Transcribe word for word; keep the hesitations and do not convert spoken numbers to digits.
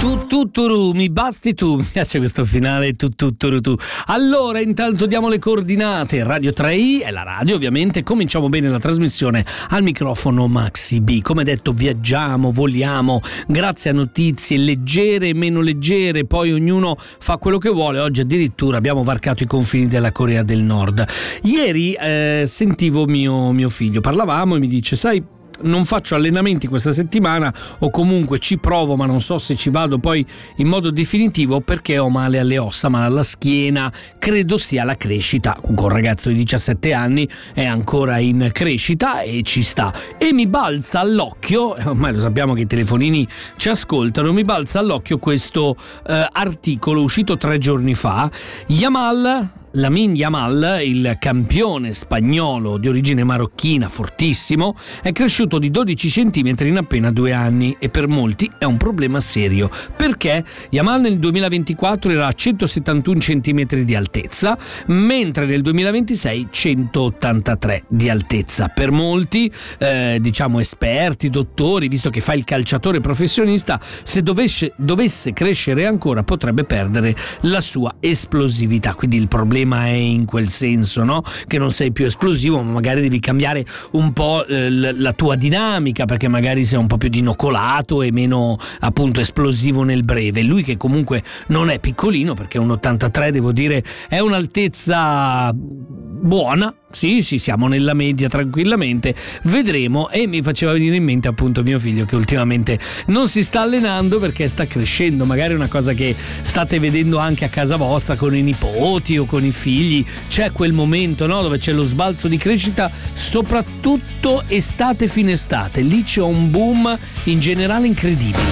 Tu tu turu, mi basti tu. Mi piace questo finale, tu tu turu tu. Allora, intanto diamo le coordinate. Radio tre i è la radio, ovviamente. Cominciamo bene la trasmissione. Al microfono Maxi B. Come detto, viaggiamo, voliamo, grazie a notizie leggere e meno leggere. Poi ognuno fa quello che vuole. Oggi addirittura abbiamo varcato i confini della Corea del Nord. Ieri eh, sentivo mio, mio figlio, parlavamo e mi dice: sai, non faccio allenamenti questa settimana, o comunque ci provo ma non so se ci vado poi in modo definitivo perché ho male alle ossa, male alla schiena, credo sia la crescita. Un ragazzo di diciassette anni è ancora in crescita e ci sta, e mi balza all'occhio, ormai lo sappiamo che i telefonini ci ascoltano, mi balza all'occhio questo eh, articolo uscito tre giorni fa. Yamal Lamine Yamal, il campione spagnolo di origine marocchina fortissimo, è cresciuto di dodici centimetri in appena due anni e per molti è un problema serio, perché Yamal nel duemilaventiquattro era a centosettantuno centimetri di altezza, mentre nel duemilaventisei centottantatré di altezza. Per molti, eh, diciamo esperti, dottori, visto che fa il calciatore professionista, se dovesse, dovesse crescere ancora potrebbe perdere la sua esplosività, quindi il problema è in quel senso, no? Che non sei più esplosivo, ma magari devi cambiare un po' eh, la tua dinamica, perché magari sei un po' più dinocolato e meno appunto esplosivo nel breve. Lui che comunque non è piccolino, perché un ottantatré devo dire è un'altezza buona. Sì, sì, siamo nella media tranquillamente, vedremo. E mi faceva venire in mente appunto mio figlio, che ultimamente non si sta allenando perché sta crescendo. Magari è una cosa che state vedendo anche a casa vostra con i nipoti o con i figli, c'è quel momento, no, dove c'è lo sbalzo di crescita, soprattutto estate fine estate, lì c'è un boom in generale incredibile.